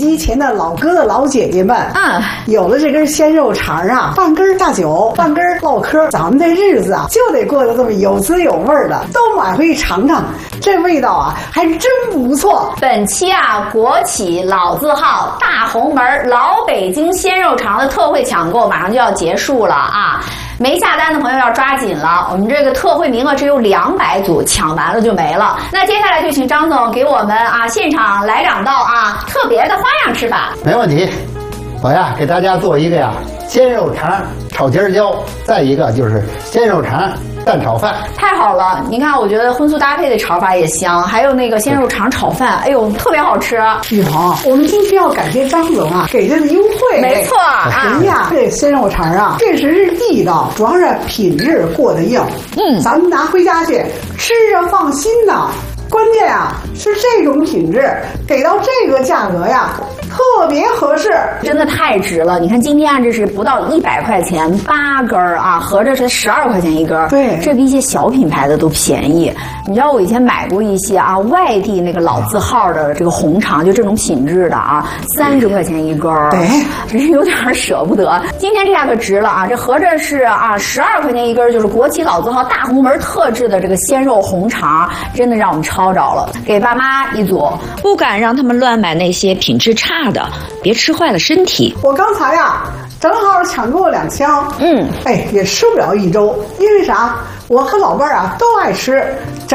机前的老哥的老姐姐们，有了这根鲜肉肠啊，半根大酒，半根唠嗑，咱们这日子啊就得过得这么有滋有味的，都买回去尝尝，这味道啊还真不错。 本期啊，国企老字号大红门老北京鲜肉肠的特惠抢购马上就要结束了啊！没下单的朋友要抓紧了，我们这个特惠名额只有200组，抢完了就没了。那接下来就请张总给我们啊现场来2道啊特别的花样吃法。 没问题，我呀给大家做一个呀鲜肉肠炒尖椒，再一个就是鲜肉肠蛋炒饭。 太好了，你看，我觉得荤素搭配的炒法也香，还有那个鲜肉肠炒饭，哎呦，特别好吃。 玉鹏，我们今天要感谢张总啊给这个优惠。 没错啊， 人家这鲜肉肠啊，确实是地道，主要是品质过得硬。咱们拿回家去吃着放心呐。关键啊是这种品质给到这个价格呀，特别合适， 真的太值了。你看今天啊，这是不到100块钱8根啊，合着是12块钱一根。 对， 这比一些小品牌的都便宜。你知道我以前买过一些啊外地那个老字号的这个红肠，就这种品质的啊，30块钱一根。 对， 真是有点舍不得。今天这下可值了啊，这合着是啊12块钱一根，就是国企老字号大红门特制的这个鲜肉红肠，真的让我们抄着了。给爸妈一组， 不敢让他们乱买那些品质差的，别吃坏了身体。 我刚才呀正好抢购2箱，也吃不了1周，因为啥？我和老伴儿啊都爱吃。